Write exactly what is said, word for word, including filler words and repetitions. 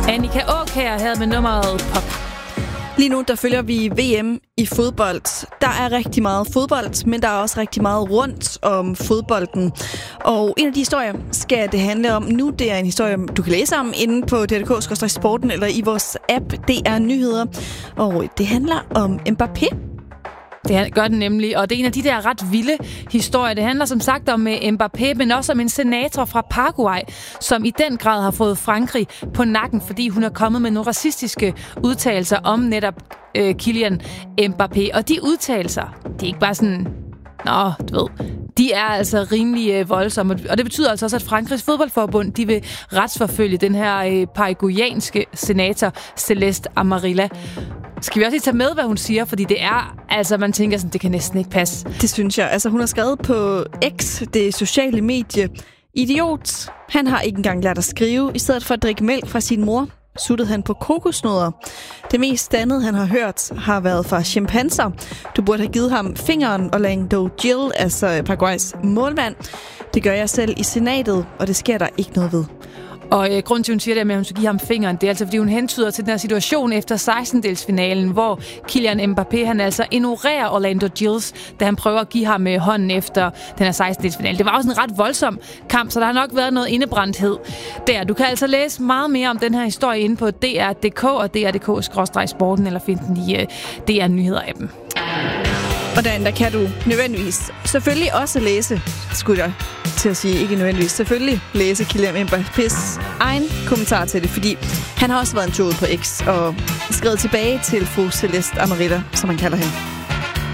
Annika Aakjær havde med nummeret Pop. Lige nu, der følger vi V M i fodbold. Der er rigtig meget fodbold, men der er også rigtig meget rundt om fodbolden. Og en af de historier skal det handle om nu. Det er en historie, du kan læse om inde på D R punktum D K skråstreg sporten eller i vores app D R Nyheder. Og det handler om Mbappé. Det gør den nemlig, og det er en af de der ret vilde historier. Det handler som sagt om Mbappé, men også om en senator fra Paraguay, som i den grad har fået Frankrig på nakken, fordi hun er kommet med nogle racistiske udtalelser om netop øh, Kylian Mbappé. Og de udtalelser, det er ikke bare sådan, nå, du ved, de er altså rimelig øh, voldsomme. Og det betyder altså også, at Frankrigs fodboldforbund, de vil retsforfølge den her øh, paraguayanske senator, Celeste Amarilla. Skal vi også lige tage med, hvad hun siger? Fordi det er, altså man tænker sådan, det kan næsten ikke passe. Det synes jeg. Altså hun har skrevet på X, det sociale medie. Idiot. Han har ikke engang lært at skrive. I stedet for at drikke mælk fra sin mor, suttede han på kokosnødder. Det mest andet, han har hørt, har været fra chimpanser. Du burde have givet ham fingeren, Orlando Gil, altså Paraguays målmand. Det gør jeg selv i senatet, og det sker der ikke noget ved. Og øh, grunden til, at hun siger det med, at hun skal give ham fingeren, det er altså, fordi hun hentyder til den her situation efter sekstendedelsfinalen, hvor Kylian Mbappé, han altså ignorerer Orlando Gilles, da han prøver at give ham med hånden efter den her sekstendedelsfinale. Det var også en ret voldsom kamp, så der har nok været noget indebrændthed der. Du kan altså læse meget mere om den her historie inde på D R punktum D K og D R punktum D K skråstreg sporten, eller finde den i uh, D R Nyheder-appen. Og derinde, der kan du nødvendigvis selvfølgelig også læse, skulle jeg til at sige, ikke nødvendigvis, selvfølgelig læse Kylian Mbappés egen kommentar til det, fordi han har også været en tur ud på X og skrevet tilbage til fru Celeste Amarilla, som man kalder hende.